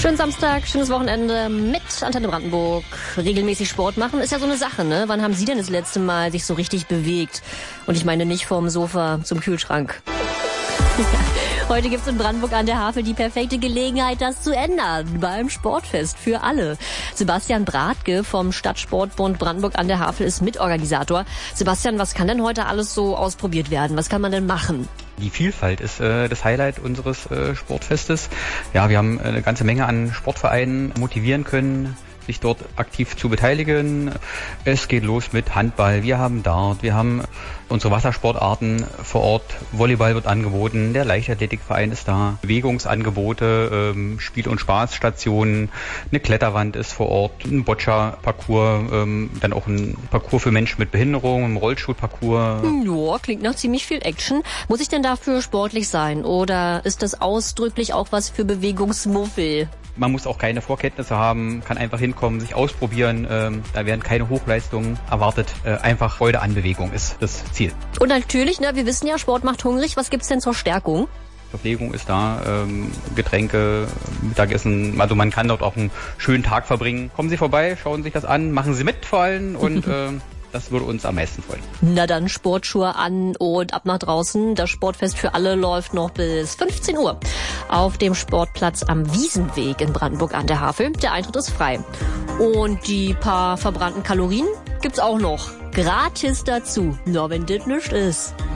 Schönen Samstag, schönes Wochenende mit Antenne Brandenburg. Regelmäßig Sport machen ist ja so eine Sache, ne? Wann haben Sie denn das letzte Mal sich so richtig bewegt? Und ich meine nicht vom Sofa zum Kühlschrank. Heute gibt's in Brandenburg an der Havel die perfekte Gelegenheit, das zu ändern. Beim Sportfest für alle. Sebastian Bratke vom Stadtsportbund Brandenburg an der Havel ist Mitorganisator. Sebastian, was kann denn heute alles so ausprobiert werden? Was kann man denn machen? Die Vielfalt ist das Highlight unseres Sportfestes. Ja, wir haben eine ganze Menge an Sportvereinen motivieren können, sich dort aktiv zu beteiligen. Es geht los mit Handball, wir haben Dart, wir haben unsere Wassersportarten vor Ort, Volleyball wird angeboten, der Leichtathletikverein ist da, Bewegungsangebote, Spiel- und Spaßstationen, eine Kletterwand ist vor Ort, ein Boccia-Parcours, dann auch ein Parcours für Menschen mit Behinderung, ein Rollstuhlparcours. Ja, klingt nach ziemlich viel Action. Muss ich denn dafür sportlich sein oder ist das ausdrücklich auch was für Bewegungsmuffel? Man muss auch keine Vorkenntnisse haben, kann einfach hinkommen, sich ausprobieren. Da werden keine Hochleistungen erwartet. Einfach Freude an Bewegung ist das Ziel. Und natürlich, wir wissen ja, Sport macht hungrig. Was gibt's denn zur Stärkung? Verpflegung ist da, Getränke, Mittagessen. Also man kann dort auch einen schönen Tag verbringen. Kommen Sie vorbei, schauen sich das an, machen Sie mit vor allem und das würde uns am meisten freuen. Na dann Sportschuhe an und ab nach draußen. Das Sportfest für alle läuft noch bis 15 Uhr auf dem Sportplatz am Wiesenweg in Brandenburg an der Havel. Der Eintritt ist frei. Und die paar verbrannten Kalorien gibt's auch noch gratis dazu. Nur wenn das nicht ist.